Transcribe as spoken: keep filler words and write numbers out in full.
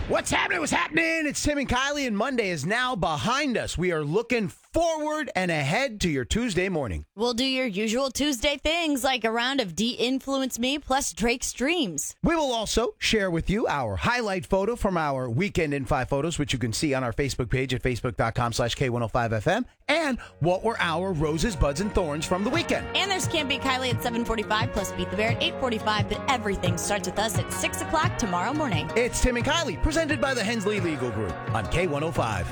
What's happening? What's happening? It's Tim and Kylie, and Monday is now behind us. We are looking forward and ahead to your Tuesday morning. We'll do your usual Tuesday things like a round of De-Influence Me plus Drake streams. We will also share with you our highlight photo from our Weekend in Five photos, which you can see on our Facebook page at facebook.com slash K105FM, and what were our roses, buds, and thorns from the weekend. And there's Can't Beat Kylie at seven forty-five plus Beat the Bear at eight forty-five, but everything starts with us at six o'clock tomorrow morning. It's Tim and Kylie, presented by the Hensley Legal Group on K one oh five.